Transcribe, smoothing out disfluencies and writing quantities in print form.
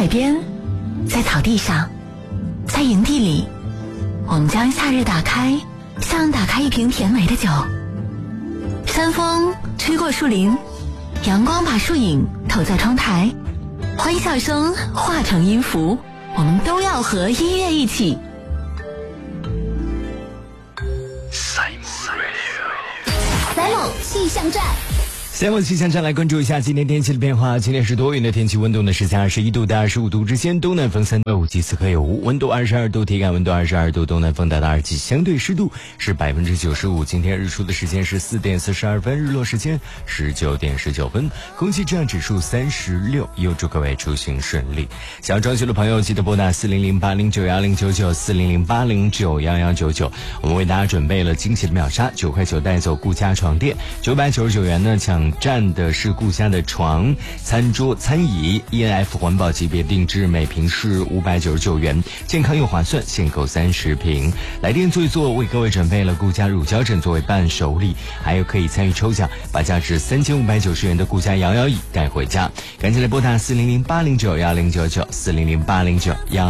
海边，在草地上，在营地里，我们将夏日打开，像打开一瓶甜美的酒。山风吹过树林，阳光把树影投在窗台，欢笑声化成音符，我们都要和音乐一起。 Simon 气象站。 Simon 气象站来关注一下今天天气的变化。今天是多云的天气，温度呢是在21度到25度之间，东南风3到5级，此刻有雾，温度22度，体感温度22度，东南风达到2级，相对湿度是95%。今天日出的时间是4点42分，日落时间19点19分，空气质量指数36，预祝各位出行顺利。想要装修的朋友记得拨打40080911099 40080911199，我们为大家准备了惊喜的秒杀，9块9带走顾家床垫，999元呢抢占的是顾家的床、餐桌、餐椅 ENF 环保级别定制，每瓶是599元，健康又划算，限购30瓶。来电坐一坐，为各位准备了顾家乳胶枕作为伴手礼，还有可以参与抽奖，把价值3590元的顾家摇摇椅带回家。赶紧来拨打40080911099 40080911099。